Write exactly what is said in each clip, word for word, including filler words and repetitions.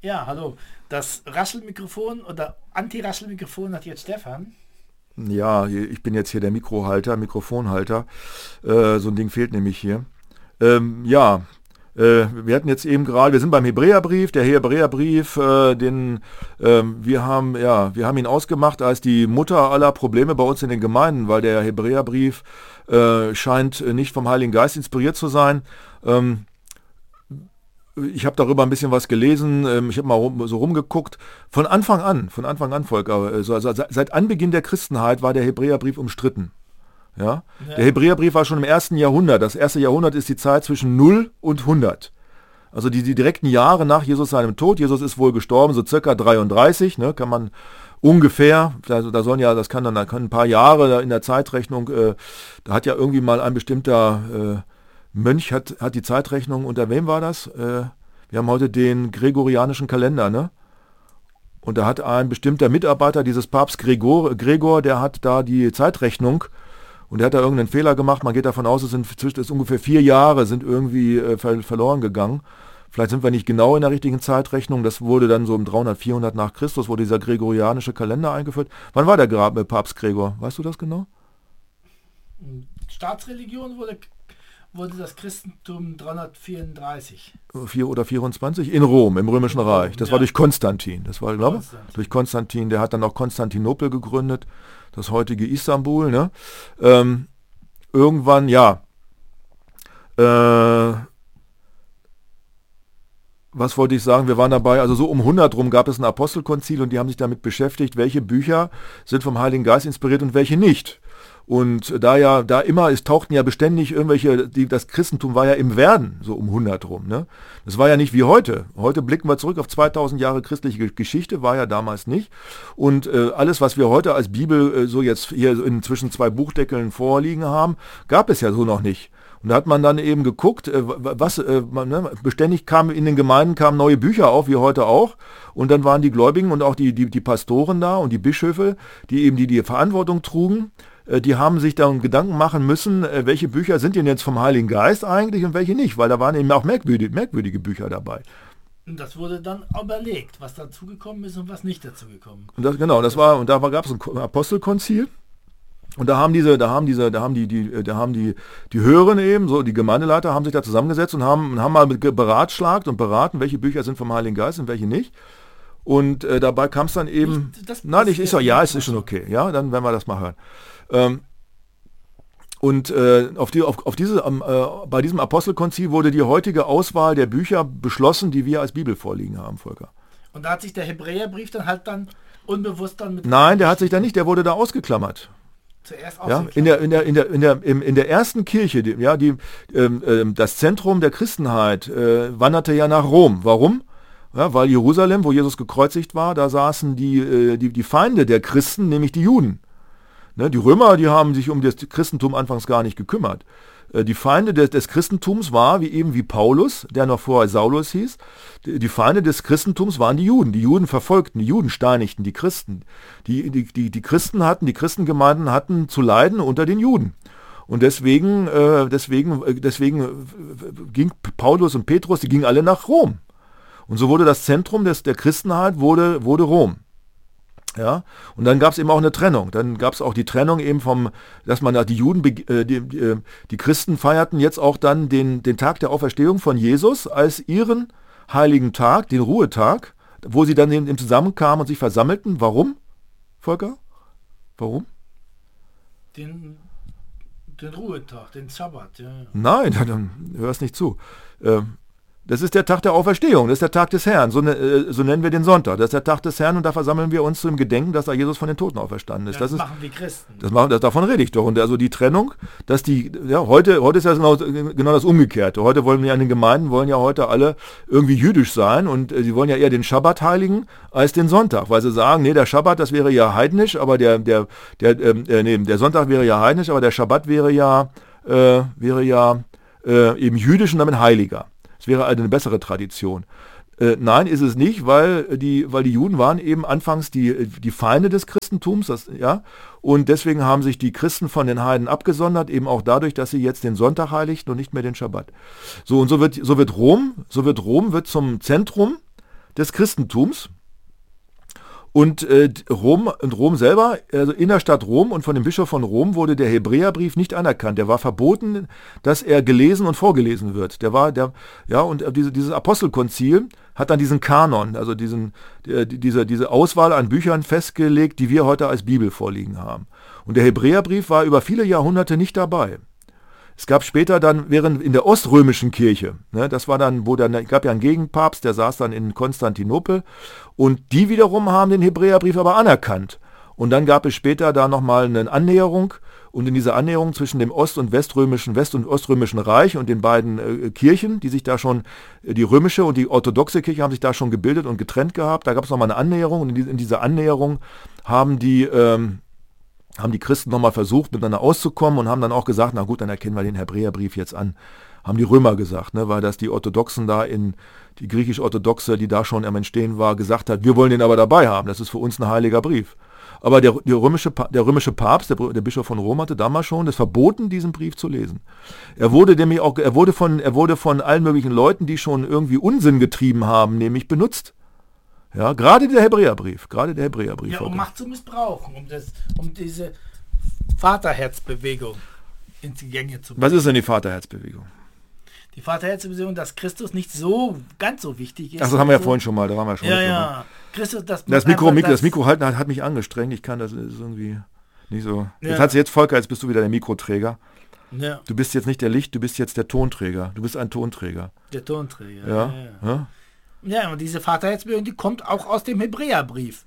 Ja, hallo. Das Rasselmikrofon oder Anti-Rasselmikrofon hat jetzt Stefan. Ja, ich bin jetzt hier der Mikrohalter, Mikrofonhalter. Äh, so ein Ding fehlt nämlich hier. Ähm, ja, äh, wir hatten jetzt eben gerade, wir sind beim Hebräerbrief. Der Hebräerbrief, äh, den ähm, wir haben, ja, wir haben ihn ausgemacht als die Mutter aller Probleme bei uns in den Gemeinden, weil der Hebräerbrief äh, scheint nicht vom Heiligen Geist inspiriert zu sein. Ähm, Ich habe darüber ein bisschen was gelesen, ähm, ich habe mal rum, so rumgeguckt. Von Anfang an, von Anfang an, Volker, also, also se- seit Anbeginn der Christenheit war der Hebräerbrief umstritten. Ja? Der Ja, Hebräerbrief war schon im ersten Jahrhundert. Das erste Jahrhundert ist die Zeit zwischen null und hundert. Also die, die direkten Jahre nach Jesus seinem Tod. Jesus ist wohl gestorben, so circa dreiunddreißig, ne, kann man ungefähr, also da sollen ja, das kann dann da können ein paar Jahre in der Zeitrechnung, äh, da hat ja irgendwie mal ein bestimmter äh, Mönch hat, hat die Zeitrechnung, unter wem war das? Äh, wir haben heute den gregorianischen Kalender, ne? Und da hat ein bestimmter Mitarbeiter dieses Papst Gregor, Gregor, der hat da die Zeitrechnung und der hat da irgendeinen Fehler gemacht. Man geht davon aus, es sind zwischen es ist ungefähr vier Jahre sind irgendwie äh, ver verloren gegangen. Vielleicht sind wir nicht genau in der richtigen Zeitrechnung. Das wurde dann so um dreihundert, vierhundert nach Christus, wurde dieser gregorianische Kalender eingeführt. Wann war der Gra äh, Papst Gregor? Weißt du das genau? Staatsreligion wurde, wurde das Christentum dreihundertvierunddreißig. vier oder vierundzwanzig in Rom, im Römischen In Reich. Rom, Das war ja. durch Konstantin. Das war, glaube ich, Konstantin. durch Konstantin. Der hat dann auch Konstantinopel gegründet, das heutige Istanbul. Ne? Ähm, irgendwann, ja. Äh, was wollte ich sagen? Wir waren dabei, also so um hundert rum gab es ein Apostelkonzil und die haben sich damit beschäftigt, welche Bücher sind vom Heiligen Geist inspiriert und welche nicht. Und da ja, da immer, es tauchten ja beständig irgendwelche, die, das Christentum war ja im Werden, so um hundert rum. Ne? Das war ja nicht wie heute. Heute blicken wir zurück auf zweitausend Jahre christliche Geschichte, war ja damals nicht. Und äh, alles, was wir heute als Bibel äh, so jetzt hier in zwischen zwei Buchdeckeln vorliegen haben, gab es ja so noch nicht. Und da hat man dann eben geguckt, äh, was äh, man, ne, beständig kamen in den Gemeinden kamen neue Bücher auf, wie heute auch. Und dann waren die Gläubigen und auch die, die, die Pastoren da und die Bischöfe, die eben die, die Verantwortung trugen, äh, die haben sich dann Gedanken machen müssen, äh, welche Bücher sind denn jetzt vom Heiligen Geist eigentlich und welche nicht, weil da waren eben auch merkwürdige, merkwürdige Bücher dabei. Und das wurde dann überlegt, was dazugekommen ist und was nicht dazugekommen. Und das, genau, das war, und da gab es ein Ko- Apostelkonzil. Und da haben diese, da haben diese, da haben die, die, da haben die, die Höheren eben, so die Gemeindeleiter haben sich da zusammengesetzt und haben, haben mal ge- beratschlagt und beraten, welche Bücher sind vom Heiligen Geist und welche nicht. Und äh, dabei kam es dann eben, Nicht, das, nein, das ich, ist wäre doch, ja, es mal ist schon so. okay, ja, dann werden wir das mal hören. Ähm, und äh, auf die, auf, auf diese, ähm, äh, bei diesem Apostelkonzil wurde die heutige Auswahl der Bücher beschlossen, die wir als Bibel vorliegen haben, Volker. Und da hat sich der Hebräerbrief dann halt dann unbewusst dann mit Nein, der hat sich da nicht, der wurde da ausgeklammert. zuerst Ja, in der, in der, in der, in der, im, in der ersten Kirche, die, ja, die, ähm, ähm, das Zentrum der Christenheit äh, wanderte ja nach Rom. Warum? Ja, weil Jerusalem, wo Jesus gekreuzigt war, da saßen die, äh, die, die Feinde der Christen, nämlich die Juden. Ne, die Römer, die haben sich um das Christentum anfangs gar nicht gekümmert. Äh, Die Feinde des, des Christentums war, wie eben wie Paulus, der noch vorher Saulus hieß, die, die Feinde des Christentums waren die Juden. Die Juden verfolgten, die Juden steinigten die Christen. Die, die, die, die Christen hatten, die Christengemeinden hatten zu leiden unter den Juden. Und deswegen, äh, deswegen, äh, deswegen äh, ging Paulus und Petrus, die gingen alle nach Rom. Und so wurde das Zentrum des, der Christenheit wurde, wurde Rom. Ja, und dann gab es eben auch eine Trennung. Dann gab es auch die Trennung eben vom, dass man da die Juden, beg- äh, die, die, äh, die Christen feierten jetzt auch dann den, den Tag der Auferstehung von Jesus als ihren heiligen Tag, den Ruhetag, wo sie dann eben, eben zusammenkamen und sich versammelten. Warum, Volker? Warum? den, den Ruhetag, den Sabbat. Ja, ja. Nein, dann hörst nicht zu. Ähm, Das ist der Tag der Auferstehung, das ist der Tag des Herrn, so, ne, äh, so nennen wir den Sonntag. Das ist der Tag des Herrn und da versammeln wir uns zum Gedenken, dass da Jesus von den Toten auferstanden ist. Ja, Das das ist machen die Christen. Das machen, das, davon rede ich doch. Und also die Trennung, dass die, ja, heute, heute ist ja genau, genau das Umgekehrte. Heute wollen ja in den Gemeinden, wollen ja heute alle irgendwie jüdisch sein und äh, sie wollen ja eher den Schabbat heiligen als den Sonntag, weil sie sagen, nee, der Schabbat, das wäre ja heidnisch, aber der, der, der, ähm, äh, nee, der Sonntag wäre ja heidnisch, aber der Schabbat wäre ja, äh, wäre ja äh, eben jüdisch und damit heiliger. Es wäre eine bessere Tradition. Äh, nein, ist es nicht, weil die, weil die Juden waren eben anfangs die, die Feinde des Christentums, das, ja, und deswegen haben sich die Christen von den Heiden abgesondert, eben auch dadurch, dass sie jetzt den Sonntag heiligten und nicht mehr den Schabbat. So, und so wird, so wird Rom, so wird Rom wird zum Zentrum des Christentums. Und äh, Rom und Rom selber, also in der Stadt Rom und von dem Bischof von Rom wurde der Hebräerbrief nicht anerkannt. Der war verboten, dass er gelesen und vorgelesen wird. Der war der ja und diese, dieses Apostelkonzil hat dann diesen Kanon, also diesen äh, diese diese Auswahl an Büchern festgelegt, die wir heute als Bibel vorliegen haben. Und der Hebräerbrief war über viele Jahrhunderte nicht dabei. Es gab später dann, während in der oströmischen Kirche, ne, das war dann, wo dann, es gab ja einen Gegenpapst, der saß dann in Konstantinopel und die wiederum haben den Hebräerbrief aber anerkannt. Und dann gab es später da nochmal eine Annäherung und in dieser Annäherung zwischen dem ost- und weströmischen, west- und oströmischen Reich und den beiden äh, Kirchen, die sich da schon, äh, die römische und die orthodoxe Kirche haben sich da schon gebildet und getrennt gehabt. Da gab es nochmal eine Annäherung und in, die, in dieser Annäherung haben die, ähm, haben die Christen nochmal versucht, miteinander auszukommen und haben dann auch gesagt, na gut, dann erkennen wir den Hebräerbrief jetzt an. Haben die Römer gesagt, ne, weil das die Orthodoxen da in, die griechisch-orthodoxe, die da schon am Entstehen war, gesagt hat, wir wollen den aber dabei haben, das ist für uns ein heiliger Brief. Aber der, der, römische, der römische Papst, der, der Bischof von Rom hatte damals schon das verboten, diesen Brief zu lesen. Er wurde nämlich auch, er wurde von, er wurde von allen möglichen Leuten, die schon irgendwie Unsinn getrieben haben, nämlich benutzt. Ja, gerade der Hebräerbrief, gerade der Hebräerbrief. Ja, um heute. Macht zu missbrauchen, um, das, um diese Vaterherzbewegung ins Gänge zu bringen. Was ist denn die Vaterherzbewegung? Die Vaterherzbewegung, dass Christus nicht so ganz so wichtig ist. Ach, das haben wir ja so. vorhin schon mal, da waren wir schon. Ja, mit, ja. ne? Christus, das, Das Mikro, einfach, Mikro, das das Mikro halten hat, hat mich angestrengt. Ich kann das ist irgendwie nicht so. Ja. Jetzt hat sie jetzt Volker, jetzt bist du wieder der Mikroträger. Ja, Du bist jetzt nicht der Licht, du bist jetzt der Tonträger. Du bist ein Tonträger. der Tonträger. Ja. Ja, ja. Ja? Ja, und diese Vaterherzbewegung, die kommt auch aus dem Hebräerbrief.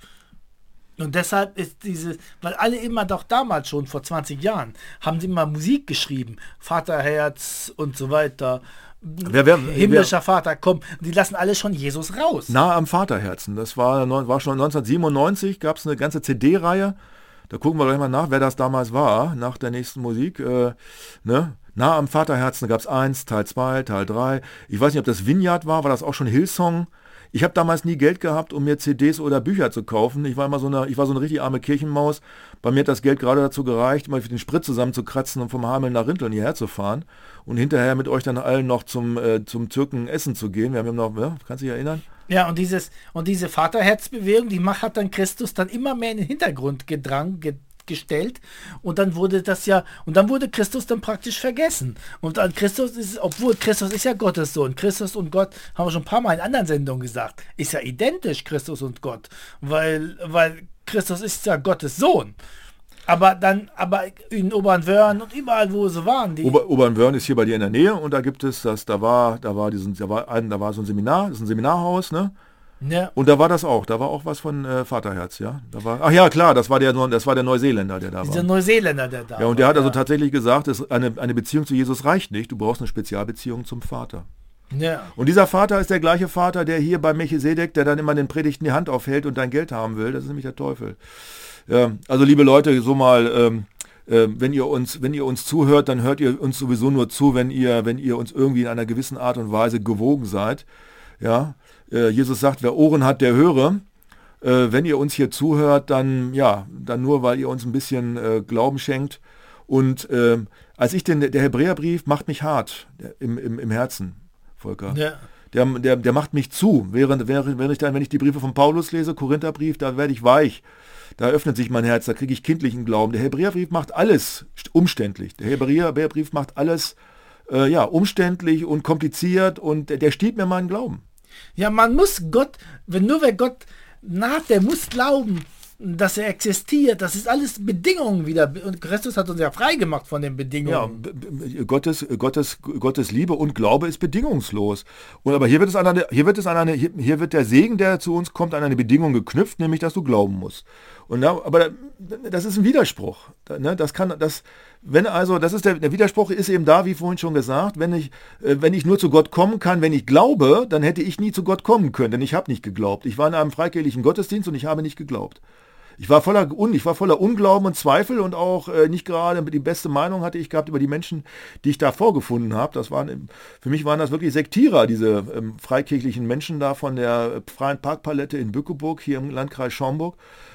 Und deshalb ist diese, weil alle immer doch damals schon, vor zwanzig Jahren, haben sie immer Musik geschrieben. Vaterherz und so weiter. Wer, wer, Himmlischer Vater, komm. Die lassen alle schon Jesus raus. Nah am Vaterherzen. Das war, war schon neunzehnhundertsiebenundneunzig, gab es eine ganze C D-Reihe. Da gucken wir gleich mal nach, wer das damals war, nach der nächsten Musik. Äh, ne? Nah am Vaterherzen gab es eins, Teil zwei, Teil drei. Ich weiß nicht, ob das Vineyard war, war das auch schon Hillsong? Ich habe damals nie Geld gehabt, um mir C Ds oder Bücher zu kaufen. Ich war immer so eine, ich war so eine richtig arme Kirchenmaus. Bei mir hat das Geld gerade dazu gereicht, mal für den Sprit zusammenzukratzen und vom Hameln nach Rinteln hierher zu fahren und hinterher mit euch dann allen noch zum, äh, zum Türken essen zu gehen. Wir haben noch, ja, kannst du dich erinnern? Ja, und dieses und diese Vaterherzbewegung, die macht, hat dann Christus dann immer mehr in den Hintergrund gedrang, ge, gestellt und dann wurde das ja, und dann wurde Christus dann praktisch vergessen. Und dann Christus ist, obwohl Christus ist ja Gottes Sohn. Christus und Gott, haben wir schon ein paar Mal in anderen Sendungen gesagt, ist ja identisch, Christus und Gott. Weil, weil Christus ist ja Gottes Sohn. Aber dann, aber in Obernwörn und überall, wo sie waren, die. Ober, Obernwörn ist hier bei dir in der Nähe und da gibt es das, da war, da war diesen, da war ein, da war so ein Seminar, das ist ein Seminarhaus, ne? Ja. Und da war das auch, da war auch was von äh, Vaterherz, ja. Da war, ach ja, klar, das war der, das war der Neuseeländer, der da Dieser war. Neuseeländer, der da Ja, und war, der hat also ja. tatsächlich gesagt, dass eine, eine Beziehung zu Jesus reicht nicht, du brauchst eine Spezialbeziehung zum Vater. Ja. Und dieser Vater ist der gleiche Vater, der hier bei Melchisedek, der dann immer den Predigten die Hand aufhält und dein Geld haben will, das ist nämlich der Teufel. Ja, also liebe Leute, so mal, ähm, äh, wenn ihr uns, wenn ihr uns zuhört, dann hört ihr uns sowieso nur zu, wenn ihr, wenn ihr uns irgendwie in einer gewissen Art und Weise gewogen seid. Ja, äh, Jesus sagt, wer Ohren hat, der höre. Äh, wenn ihr uns hier zuhört, dann ja, dann nur, weil ihr uns ein bisschen äh, Glauben schenkt. Und äh, als ich den, der Hebräerbrief macht mich hart der, im, im, im Herzen, Volker. Ja. Der, der, der macht mich zu. Während, während, wenn ich dann, wenn ich die Briefe von Paulus lese, Korintherbrief, da werde ich weich. Da öffnet sich mein Herz, da kriege ich kindlichen Glauben. Der Hebräerbrief macht alles umständlich. Der Hebräerbrief macht alles äh, ja, umständlich und kompliziert und der, der stiehlt mir meinen Glauben. Ja, man muss Gott, wenn nur wer Gott naht, der muss glauben, dass er existiert. Das ist alles Bedingungen wieder. Und Christus hat uns ja frei gemacht von den Ja, Bedingungen. b- b- Gottes, Gottes, Gottes Liebe und Glaube ist bedingungslos. Und aber hier wird es an eine, hier wird es an eine, hier, hier wird der Segen, der zu uns kommt, an eine Bedingung geknüpft, nämlich dass du glauben musst. Und da, aber das ist ein Widerspruch. Da, ne, das kann, das, wenn also, das ist der, der Widerspruch ist eben da, wie vorhin schon gesagt, wenn ich, äh, wenn ich nur zu Gott kommen kann, wenn ich glaube, dann hätte ich nie zu Gott kommen können, denn ich habe nicht geglaubt. Ich war in einem freikirchlichen Gottesdienst und ich habe nicht geglaubt. Ich war voller Un, ich war voller Unglauben und Zweifel und auch äh, nicht gerade die beste Meinung hatte ich gehabt über die Menschen, die ich da vorgefunden habe. Das waren, für mich waren das wirklich Sektierer, diese ähm, freikirchlichen Menschen da von der äh, Freien Parkpalette in Bückeburg hier im Landkreis Schaumburg.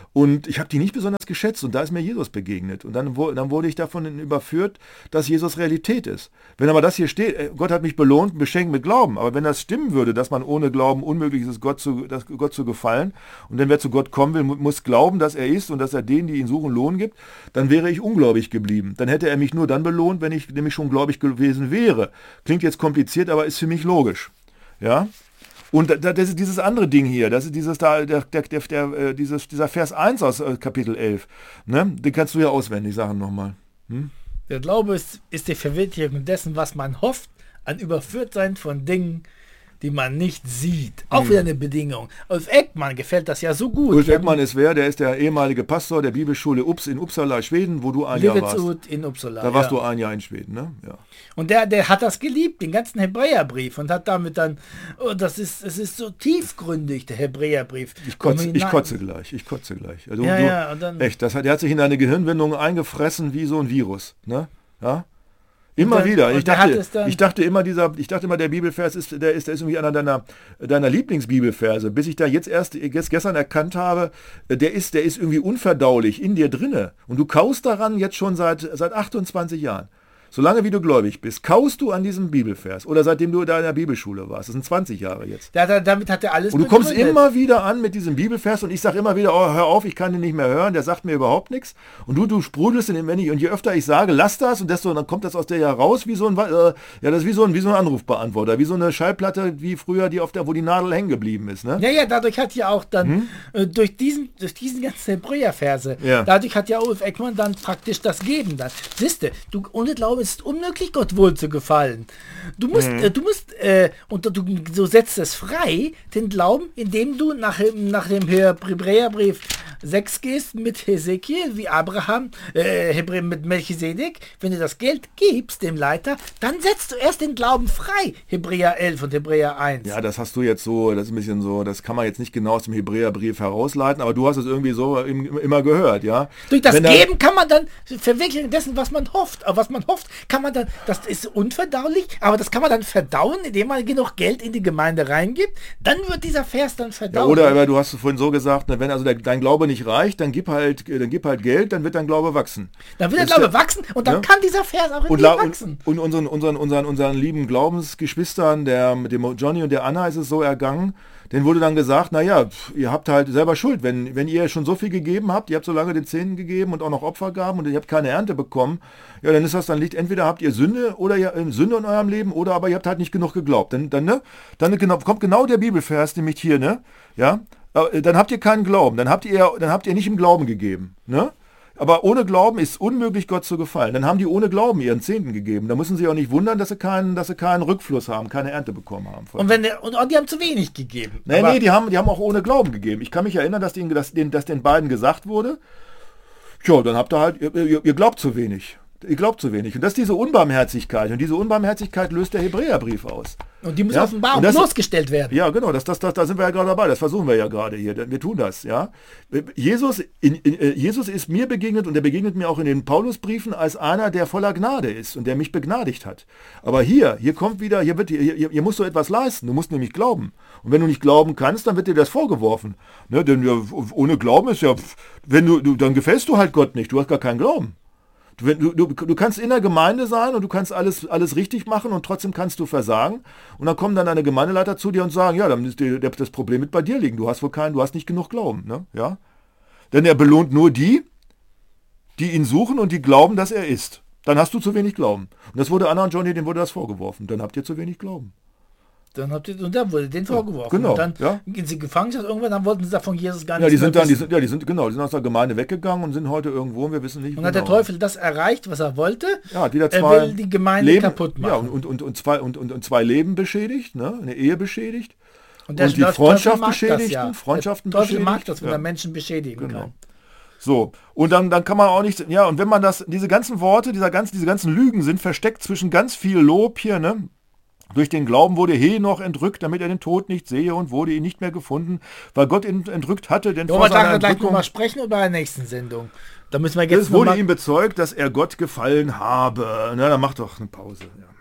Und ich habe die nicht besonders geschätzt und da ist mir Jesus begegnet. Und dann, wo, dann wurde ich davon überführt, dass Jesus Realität ist. Wenn aber das hier steht, Gott hat mich belohnt, beschenkt mit Glauben. Aber wenn das stimmen würde, dass man ohne Glauben unmöglich ist, Gott zu, das, Gott zu gefallen, und dann wer zu Gott kommen will, muss glauben, dass er ist und dass er denen, die ihn suchen, Lohn gibt, dann wäre ich ungläubig geblieben. Dann hätte er mich nur dann belohnt, wenn ich nämlich schon gläubig gewesen wäre. Klingt jetzt kompliziert, aber ist für mich logisch. Ja? Und das ist dieses andere Ding hier, das ist dieses da, der, der, der, der, dieses, dieser Vers eins aus Kapitel elf. Ne? Den kannst du ja auswendig sagen nochmal. Hm? Der Glaube ist, ist die Verwirklichung dessen, was man hofft, ein Überführtsein von Dingen, die man nicht sieht. Auch hm. wieder eine Bedingung. Ulf Ekman gefällt das ja so gut. Ulf Ekman ist wer? Der ist der ehemalige Pastor der Bibelschule Ups in Uppsala, Schweden, wo du ein Jahr warst. in Uppsala. Da warst ja. du ein Jahr in Schweden, ne? Ja. Und der, der hat das geliebt, den ganzen Hebräerbrief, und hat damit dann, oh, das ist, es ist so tiefgründig, der Hebräerbrief. Ich kotze, ich kotze gleich, ich kotze gleich. Also ja, du, ja, und dann, echt, das hat, der hat sich in deine Gehirnwindung eingefressen wie so ein Virus, ne? Ja? Immer dann, wieder. Ich dachte, ich dachte immer, dieser, ich dachte immer, der Bibelvers ist, der ist, der ist irgendwie einer deiner, deiner Lieblingsbibelverse, bis ich da jetzt erst jetzt gestern erkannt habe, der ist, der ist irgendwie unverdaulich in dir drinne. Und du kaust daran jetzt schon seit, seit achtundzwanzig Jahren. Solange wie du gläubig bist, kaust du an diesem Bibelvers. Oder seitdem du da in der Bibelschule warst. Das sind zwanzig Jahre jetzt. Ja, da, damit hat er alles Und du kommst immer wieder an mit diesem Bibelvers und ich sage immer wieder, oh, hör auf, ich kann den nicht mehr hören, der sagt mir überhaupt nichts. Und du, du sprudelst in dem, wenn ich, und je öfter ich sage, lass das, und desto, dann kommt das aus dir ja raus wie so ein, äh, ja, das ist wie so ein, wie so ein Anrufbeantworter, wie so eine Schallplatte, wie früher, die auf der, wo die Nadel hängen geblieben ist. Ne? Ja, ja, dadurch hat ja auch dann, hm? äh, durch diesen, durch diesen ganzen Hebräerverse, ja. dadurch hat ja Ulf Ekman dann praktisch das Geben dann. Siehste, du, ohne Glauben ist es unmöglich, Gott wohl zu gefallen. Du musst, mhm. äh, du musst, äh, und du, du setzt es frei, den Glauben, indem du nach, nach dem Hebräerbrief sechs gehst mit Hesekiel, wie Abraham, äh, Hebräer mit Melchisedek. Wenn du das Geld gibst, dem Leiter, dann setzt du erst den Glauben frei. Hebräer elf und Hebräer eins. Ja, das hast du jetzt so, das ist ein bisschen so, das kann man jetzt nicht genau aus dem Hebräerbrief herausleiten, aber du hast es irgendwie so im, immer gehört, ja. Durch das Wenn Geben kann man dann verwirklichen dessen, was man hofft. Aber was man hofft, kann man dann, das ist unverdaulich, aber das kann man dann verdauen, indem man genug Geld in die Gemeinde reingibt. Dann wird dieser Vers dann verdaut. Ja, oder aber du hast vorhin so gesagt, ne, wenn also der, dein Glaube nicht reicht, dann gib halt, dann gib halt Geld, dann wird dein Glaube wachsen. Dann wird der Glaube wachsen und dann ja? kann dieser Vers auch in und, dir wachsen. Und, und unseren, unseren, unseren, unseren lieben Glaubensgeschwistern, der, mit dem Johnny und der Anna ist es so ergangen, denen wurde dann gesagt, naja, ihr habt halt selber Schuld, wenn, wenn ihr schon so viel gegeben habt, ihr habt so lange den Zehnten gegeben und auch noch Opfergaben und ihr habt keine Ernte bekommen, ja, dann ist das, dann liegt, entweder habt ihr Sünde oder ihr Sünde in eurem Leben oder aber ihr habt halt nicht genug geglaubt. Dann, dann, ne, dann genau, kommt genau der Bibelvers, nämlich hier, ne, ja, dann habt ihr keinen Glauben, dann habt ihr, dann habt ihr nicht im Glauben gegeben, ne? Aber ohne Glauben ist es unmöglich, Gott zu gefallen. Dann haben die ohne Glauben ihren Zehnten gegeben. Da müssen sie auch nicht wundern, dass sie keinen, dass sie keinen Rückfluss haben, keine Ernte bekommen haben. Und, wenn der, und die haben zu wenig gegeben. Nee, nee, die haben, die haben auch ohne Glauben gegeben. Ich kann mich erinnern, dass, denen, dass, den, dass den beiden gesagt wurde, tja, dann habt ihr halt, ihr, ihr, ihr glaubt zu wenig. Ihr glaubt zu wenig. Und das ist diese Unbarmherzigkeit. Und diese Unbarmherzigkeit löst der Hebräerbrief aus. Und die muss ja? offenbar auch losgestellt werden. Ja, genau, das, das, das, da sind wir ja gerade dabei. Das versuchen wir ja gerade hier. Wir tun das, ja. Jesus, in, in, Jesus ist mir begegnet und er begegnet mir auch in den Paulusbriefen als einer, der voller Gnade ist und der mich begnadigt hat. Aber hier, hier kommt wieder, hier wird, hier, hier musst du etwas leisten. Du musst nämlich glauben. Und wenn du nicht glauben kannst, dann wird dir das vorgeworfen. Ne? Denn ja, ohne Glauben ist ja, wenn du, du, dann gefällst du halt Gott nicht. Du hast gar keinen Glauben. Du, du, du kannst in der Gemeinde sein und du kannst alles, alles richtig machen und trotzdem kannst du versagen. Und dann kommen dann deine Gemeindeleiter zu dir und sagen, ja, dann ist die, das Problem mit bei dir liegen. Du hast wohl keinen, du hast nicht genug Glauben. Ne? Ja? Denn er belohnt nur die, die ihn suchen und die glauben, dass er ist. Dann hast du zu wenig Glauben. Und das wurde Anna und Johnny, denen wurde das vorgeworfen. Dann habt ihr zu wenig Glauben. Dann habt ihr, und dann wurde denen vorgeworfen. Genau, und dann ja. in sie Gefangenschaft irgendwann, dann wollten sie da von Jesus gar ja, nichts die sind mehr dann, die sind, ja, die sind, genau, die sind aus der Gemeinde weggegangen und sind heute irgendwo und wir wissen nicht, und genau. Hat der Teufel das erreicht, was er wollte? Ja, hat wieder zwei er will die Gemeinde Leben, kaputt machen. Ja, und, und, und, zwei, und, und, und zwei Leben beschädigt, ne? Eine Ehe beschädigt. Und, der und die Freundschaft beschädigt. Das, ja. Freundschaften der Teufel beschädigt. mag das, wenn ja. er Menschen beschädigen genau. kann. So, und dann, dann kann man auch nicht, ja, und wenn man das, diese ganzen Worte, dieser ganzen, diese ganzen Lügen sind versteckt zwischen ganz viel Lob hier, ne? Durch den Glauben wurde Henoch entrückt, damit er den Tod nicht sehe und wurde ihn nicht mehr gefunden, weil Gott ihn entrückt hatte. Denn ja, vor aber seiner da gleich Entrückung, nochmal sprechen oder bei der nächsten Sendung. Da müssen wir jetzt es wurde ihm bezeugt, dass er Gott gefallen habe. Na, dann mach doch eine Pause. Ja.